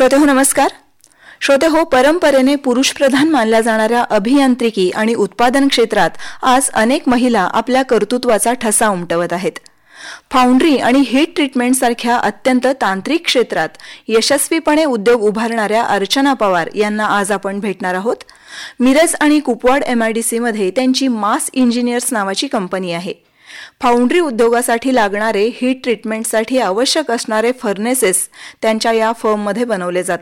श्रोते हो नमस्कार. श्रोते हो, परंपरेने पुरुषप्रधान मानल्या जाणाऱ्या अभियांत्रिकी आणि उत्पादन क्षेत्रात आज अनेक महिला आपल्या कर्तृत्वाचा ठसा उमटवत आहेत. फाउंड्री आणि हीट ट्रीटमेंट सारख्या अत्यंत तांत्रिक क्षेत्रात यशस्वीपणे उद्योग उभारणाऱ्या अर्चना पवार यांना आज आपण भेटणार आहोत. मिरज आणि कुपवाड MIDC मध्ये त्यांची मास इंजिनियर्स नावाची कंपनी आहे. फाउंड्री उद्योगासाठी लागणारे हीट ट्रीटमेंटसाठी आवश्यक असणारे फर्नेसेस त्यांच्या या फर्ममध्ये बनवले जातात.